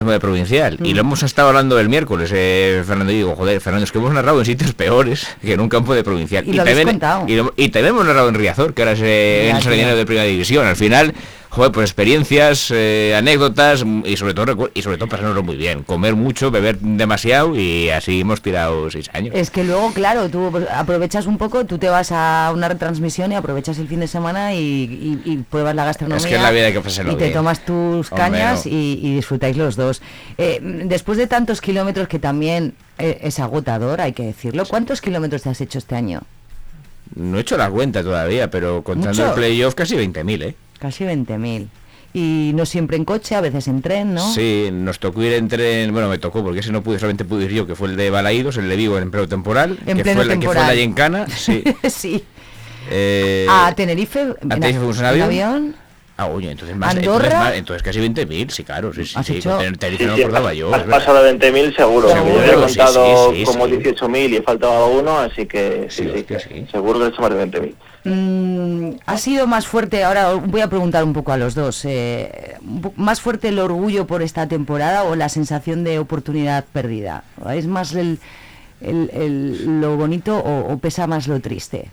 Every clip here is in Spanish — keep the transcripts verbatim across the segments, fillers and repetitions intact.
campo de provincial. Mm. Y lo hemos estado hablando el miércoles, eh, Fernando, y digo, joder, Fernando, es que hemos narrado en sitios peores que en un campo de provincial. Y, y lo habéis también, contado. Y, lo, y también hemos narrado en Riazor, que ahora es eh, en Sardinero de Primera División. Al final, joder, pues experiencias, eh, anécdotas y sobre todo y sobre todo pasárnoslo muy bien. Comer mucho, beber demasiado y así hemos tirado seis años. Es que luego, claro, tú aprovechas un poco, tú te vas a una retransmisión y aprovechas el fin de semana y, y, y pruebas la gastronomía. Es que en la vida hay que pasarlo y te bien. tomas tus cañas. Hombre, no. y, y disfrutáis los dos. Eh, después de tantos kilómetros, que también eh, es agotador, hay que decirlo, ¿cuántos kilómetros te has hecho este año? No he hecho la cuenta todavía, pero contando ¿Mucho? el playoff casi veinte mil, ¿eh? Casi veinte mil. Y no siempre en coche, a veces en tren, ¿no? Sí, nos tocó ir en tren, bueno, me tocó, porque ese no pude, solamente pude ir yo, que fue el de Balaídos, el de Vigo en pleno temporal, en que, pleno fue la, temporal. que fue la Yencana, sí. sí. Eh, a Tenerife, a Tenerife fuimos en avión. avión. Ah, oye, entonces más, ¿Andorra? entonces, más, entonces casi veinte mil, sí, claro, sí, sí, ¿Has sí, hecho? con Tenerife Sí, no sí, me acordaba has, yo. has pasado de veinte mil seguro, seguro, porque yo había sí, contado sí, sí, como sí. dieciocho mil y he faltado uno, así que sí, Sí, sí, hostia, sí. seguro que he hecho más de veinte mil. Mm, ha sido más fuerte, ahora voy a preguntar un poco a los dos, eh, ¿más fuerte el orgullo por esta temporada o la sensación de oportunidad perdida? ¿Es más el, el, el, lo bonito o, o pesa más lo triste?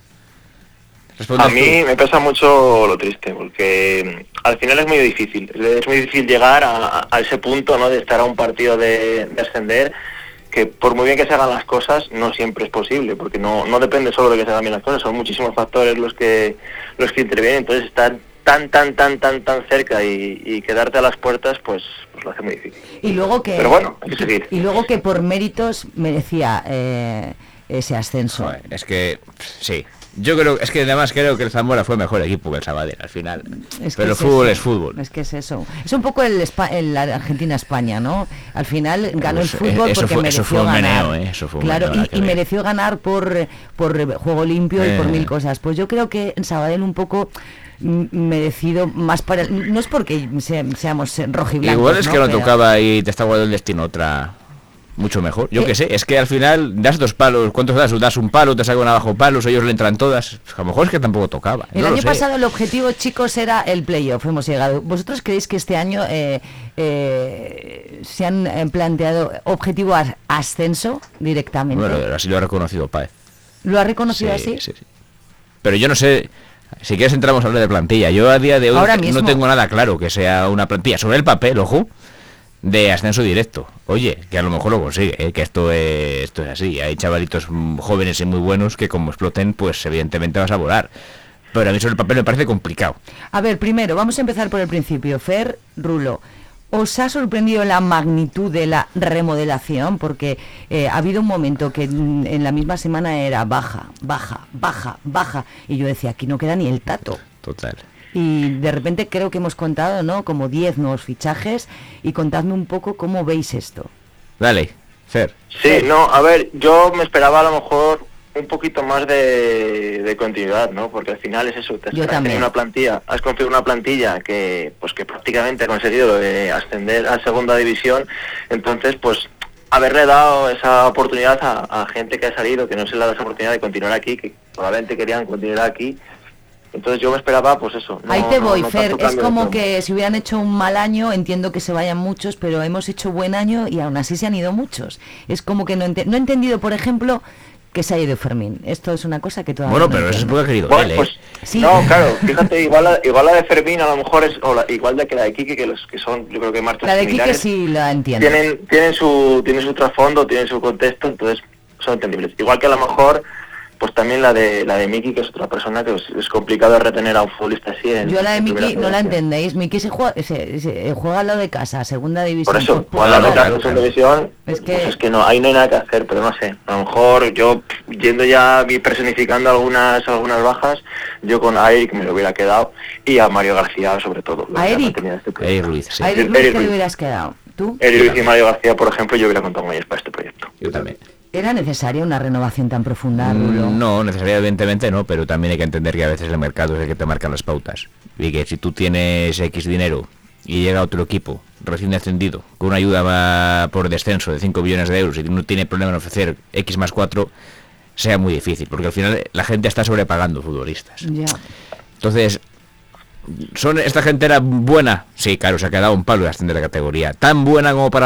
A mí me pesa mucho lo triste, porque al final es muy difícil, es muy difícil llegar a, a ese punto, ¿no?, de estar a un partido de, de ascender, que por muy bien que se hagan las cosas, no siempre es posible, porque no, no depende solo de que se hagan bien las cosas, son muchísimos factores los que los que intervienen, entonces estar tan, tan, tan, tan, tan cerca y, y quedarte a las puertas, pues, pues lo hace muy difícil. Y luego que, Pero bueno, hay que seguir. Y luego que por méritos merecía eh, ese ascenso. Joder, es que, sí. Yo creo, es que además creo que el Zamora fue mejor equipo que el Sabadell al final. Es pero el es fútbol eso. es fútbol. Es que es eso. Es un poco el, Espa el Argentina-España, ¿no? Al final ganó Pues, el fútbol eso porque fue, mereció eso fue un ganar. meneo, ¿eh? Eso fue un claro, meneo, y, y mereció ganar por, por juego limpio eh. y por mil cosas. Pues yo creo que en Sabadell un poco merecido más para... No es porque se, seamos rojiblancos, igual es ¿no? que no pero... tocaba y te está guardando el destino otra... Mucho mejor, yo ¿Qué? que sé, es que al final das dos palos, ¿cuántos das? Das un palo, te sacan abajo palos, ellos le entran todas, a lo mejor es que tampoco tocaba. El no año lo sé. pasado el objetivo, chicos, era el playoff, hemos llegado. ¿Vosotros creéis que este año eh, eh, se han eh, planteado objetivo a ascenso directamente? Bueno, así lo ha reconocido Páez. ¿Lo ha reconocido Sí, así? sí, sí. Pero yo no sé, si quieres entramos a hablar de plantilla, yo a día de hoy Ahora no mismo. tengo nada claro que sea una plantilla, sobre el papel, ojo, de ascenso directo. Oye, que a lo mejor lo consigue, ¿eh? Que esto es, esto es así. Hay chavalitos mm, jóvenes y muy buenos que como exploten, pues evidentemente vas a volar. Pero a mí sobre el papel me parece complicado. A ver, primero, vamos a empezar por el principio. Fer, Rulo, ¿os ha sorprendido la magnitud de la remodelación? Porque eh, ha habido un momento que en, en la misma semana era baja, baja, baja, baja. Y yo decía, aquí no queda ni el tato. Total. Y de repente creo que hemos contado, ¿no?, como diez nuevos fichajes. Y contadme un poco cómo veis esto. Dale, Fer. Sí, no, a ver, yo me esperaba a lo mejor un poquito más de, de continuidad, ¿no? Porque al final es eso, te Yo has también. tenido una plantilla, has conseguido una plantilla que pues que prácticamente ha conseguido lo de ascender a segunda división, entonces pues haberle dado esa oportunidad a, a gente que ha salido, que no se le ha dado esa oportunidad de continuar aquí, que probablemente querían continuar aquí. Entonces yo me esperaba, pues eso. No, Ahí te voy, no, no Fer. tanto Es cambio como de que si hubieran hecho un mal año, entiendo que se vayan muchos, pero hemos hecho buen año y aún así se han ido muchos. Es como que no, ente no he entendido, por ejemplo, que se ha ido Fermín. Esto es una cosa que todavía Bueno, no pero eso es entiendo. porque ha querido Bueno, él, ¿eh? pues Sí. no, claro, fíjate, igual la, igual la de Fermín a lo mejor es o la, igual de que la de Quique, que los que son, yo creo que marchas La de Quique similares, sí la entiendo. tienen tienen su tienen su trasfondo, tienen su contexto, entonces son entendibles. Igual que a lo mejor pues también la de la de Miki, que es otra persona que es, es complicado de retener a un futbolista así. En, Yo la de en primera Miki no la federación. entendéis. Miki se juega, se, se juega al lado de casa, segunda división. Por eso, Pues, cuando la claro, metas en segunda división, Es que- pues es que no, ahí no hay nada que hacer, pero no sé, a lo mejor yo, yendo ya vi- personificando algunas algunas bajas, yo con a Eric me lo hubiera quedado, y a Mario García sobre todo. ¿A Eric? Eric Ruiz, sí. A Eric Eric Ruiz, ¿qué Ruiz. le hubieras quedado? ¿Tú? Eric Ruiz y Mario García, por ejemplo, yo hubiera contado con ellos para este proyecto. Yo también. ¿Era necesaria una renovación tan profunda, Rulo? Mm, No, necesariamente evidentemente no, pero también hay que entender que a veces el mercado es el que te marcan las pautas. Y que si tú tienes X dinero y llega otro equipo recién ascendido con una ayuda va por descenso de cinco millones de euros y no tiene problema en ofrecer X más cuatro, sea muy difícil, porque al final la gente está sobrepagando futbolistas. Ya. Entonces, ¿son esta gente era buena? Sí, claro, se ha quedado un palo de ascender de categoría. ¿Tan buena como para